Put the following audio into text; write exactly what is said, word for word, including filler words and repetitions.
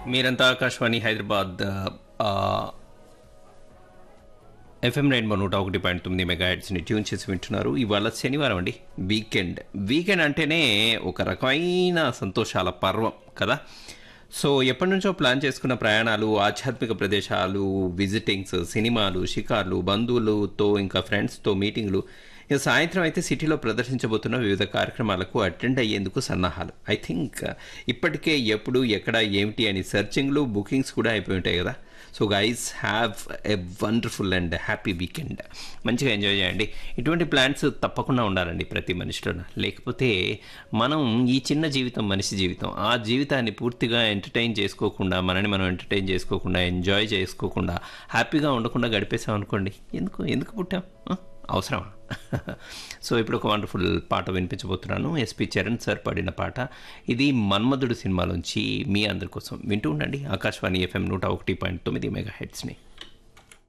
మీరంతా Akashvani Hyderabad FM rainbow నూట ఒకటి పాయింట్ తొమ్మిది మెగా హెడ్స్ని ట్యూన్ చేసి వింటున్నారు. ఇవాళ శనివారం అండి, వీకెండ్. వీకెండ్ అంటేనే ఒక రకమైన సంతోషాల పర్వం కదా. సో ఎప్పటి నుంచో ప్లాన్ చేసుకున్న ప్రయాణాలు, ఆధ్యాత్మిక ప్రదేశాలు, విజిటింగ్స్, సినిమాలు, షికార్లు, బంధువులతో ఇంకా ఫ్రెండ్స్తో మీటింగ్లు, ఇక సాయంత్రం అయితే సిటీలో ప్రదర్శించబోతున్న వివిధ కార్యక్రమాలకు అటెండ్ అయ్యేందుకు సన్నాహాలు. ఐ థింక్ ఇప్పటికే ఎప్పుడు ఎక్కడ ఏమిటి అని సర్చింగ్లు, బుకింగ్స్ కూడా అయిపోయి ఉంటాయి కదా. So guys, have a wonderful and happy weekend. మంచిగా ఎంజాయ్ చేయండి. ఇటువంటి ప్లాన్స్ తప్పకుండా ఉండాలండి ప్రతి మనిషిలో. లేకపోతే మనం ఈ చిన్న జీవితం మనిషి జీవితం, ఆ జీవితాన్ని పూర్తిగా ఎంటర్టైన్ చేసుకోకుండా, మనని మనం ఎంటర్టైన్ చేసుకోకుండా, ఎంజాయ్ చేసుకోకుండా, హ్యాపీగా ఉండకుండా గడిపేసాం అనుకోండి, ఎందుకు ఎందుకు పుట్టాం? అవసరమా? సో ఇప్పుడు ఒక వండర్ఫుల్ పాట వినిపించబోతున్నాను. ఎస్పి చరణ్ సార్ పాడిన పాట. ఇది మన్మధుడు సినిమాలోంచి మీ అందరి కోసం. వింటూ ఉండండి ఆకాశవాణి ఎఫ్ఎం నూట ఒకటి పాయింట్ తొమ్మిది మెగా హెడ్స్ని.